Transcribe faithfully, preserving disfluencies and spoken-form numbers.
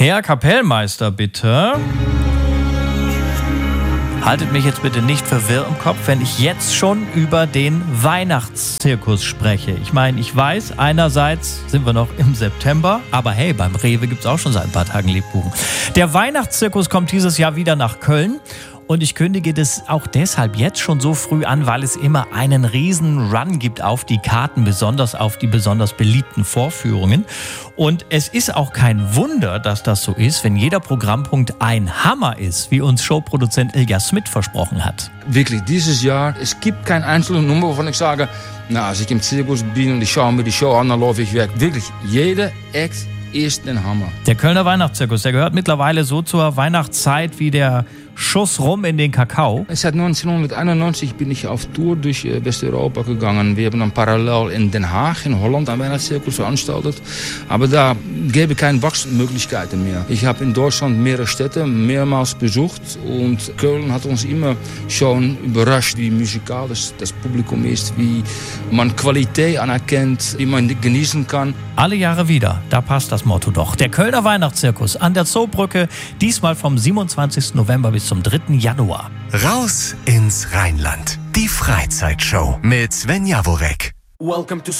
Herr Kapellmeister, bitte. Haltet mich jetzt bitte nicht für wirr im Kopf, wenn ich jetzt schon über den Weihnachtszirkus spreche. Ich meine, ich weiß, einerseits sind wir noch im September, aber hey, beim Rewe gibt es auch schon seit ein paar Tagen Lebkuchen. Der Weihnachtszirkus kommt dieses Jahr wieder nach Köln. Und ich kündige das auch deshalb jetzt schon so früh an, weil es immer einen riesen Run gibt auf die Karten, besonders auf die besonders beliebten Vorführungen. Und es ist auch kein Wunder, dass das so ist, wenn jeder Programmpunkt ein Hammer ist, wie uns Showproduzent Ilja Smit versprochen hat. Wirklich, dieses Jahr, es gibt kein einzelne Nummer, wovon ich sage, na, als ich im Zirkus bin und ich schaue mir die Show an, dann laufe ich weg. Wirklich, jeder Act ist ein Hammer. Der Kölner Weihnachtszirkus, der gehört mittlerweile so zur Weihnachtszeit wie der Schuss rum in den Kakao. Seit neunzehnhunderteinundneunzig bin ich auf Tour durch Westeuropa gegangen. Wir haben dann parallel in Den Haag, in Holland, einen Weihnachtszirkus veranstaltet. Aber da gäbe es keine Wachstumsmöglichkeiten mehr. Ich habe in Deutschland mehrere Städte mehrmals besucht. Und Köln hat uns immer schon überrascht, wie musikalisch das Publikum ist, wie man Qualität anerkennt, wie man genießen kann. Alle Jahre wieder, da passt das Motto doch. Der Kölner Weihnachtszirkus an der Zoobrücke, diesmal vom siebenundzwanzigsten November bis zum dritten Januar. Raus ins Rheinland. Die Freizeitshow mit Sven Jaworek. Welcome to